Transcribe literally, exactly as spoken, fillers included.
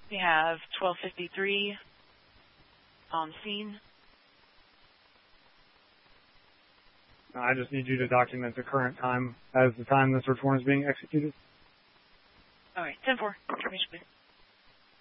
We have twelve fifty-three on scene. I just need you to document the current time as the time the search warrant is being executed. All right, ten four. Information, please.